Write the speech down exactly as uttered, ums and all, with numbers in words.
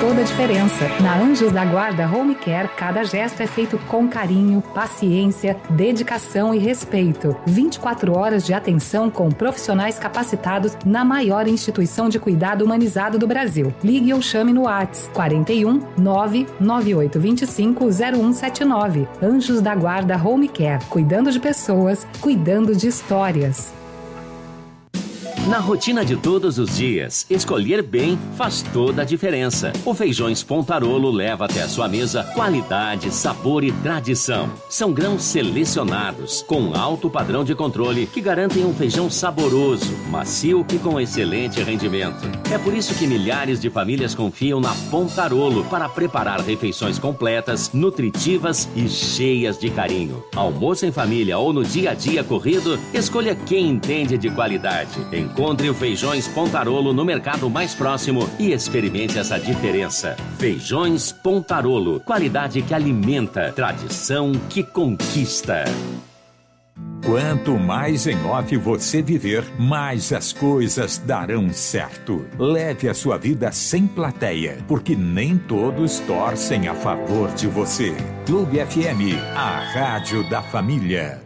toda a diferença. Na Anjos da Guarda Home Care, cada gesto é feito com carinho, paciência, dedicação e respeito. vinte e quatro horas de atenção com profissionais capacitados na maior instituição de cuidado humanizado do Brasil. Ligue ou chame no WhatsApp quarenta e um, nove nove oito dois cinco, zero um sete nove. Anjos da Guarda Home Care, cuidando de pessoas, cuidando de histórias. Na rotina de todos os dias, escolher bem faz toda a diferença. O Feijões Pontarolo leva até a sua mesa qualidade, sabor e tradição. São grãos selecionados, com alto padrão de controle, que garantem um feijão saboroso, macio e com excelente rendimento. É por isso que milhares de famílias confiam na Pontarolo para preparar refeições completas, nutritivas e cheias de carinho. Almoço em família ou no dia a dia corrido, escolha quem entende de qualidade. Encontre o Feijões Pontarolo no mercado mais próximo e experimente essa diferença. Feijões Pontarolo, qualidade que alimenta, tradição que conquista. Quanto mais em off você viver, mais as coisas darão certo. Leve a sua vida sem plateia, porque nem todos torcem a favor de você. Clube F M, a rádio da família.